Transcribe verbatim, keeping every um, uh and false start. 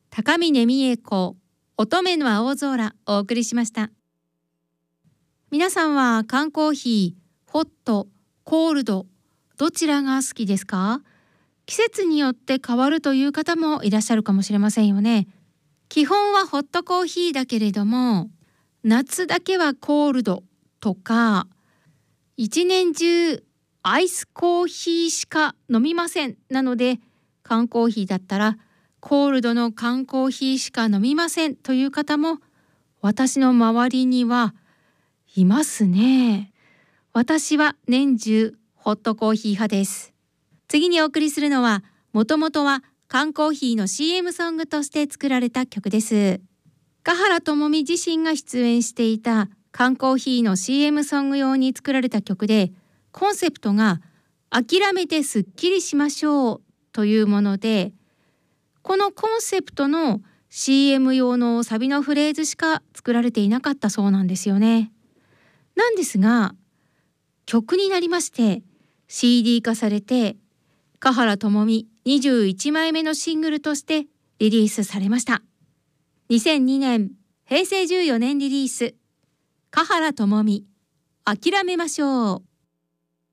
高峰美恵子乙女の青空お送りしました。皆さんは缶コーヒー、ホット、コールド、どちらが好きですか？季節によって変わるという方もいらっしゃるかもしれませんよね。基本はホットコーヒーだけれども、夏だけはコールドとか、一年中アイスコーヒーしか飲みませんなので、缶コーヒーだったらコールドの缶コーヒーしか飲みませんという方も私の周りにはいますね。私は年中ホットコーヒー派です。次にお送りするのは、もともとは缶コーヒーの シーエム ソングとして作られた曲です。華原朋美自身が出演していた缶コーヒーの シーエム ソング用に作られた曲で、コンセプトが諦めてすっきりしましょうというもので、このコンセプトの シーエム 用のサビのフレーズしか作られていなかったそうなんですよね。なんですが、曲になりまして シーディー 化されて、華原朋美にじゅういちまいめのシングルとしてリリースされました。にせんにねんへいせいじゅうよねんリリース、華原朋美諦めましょう。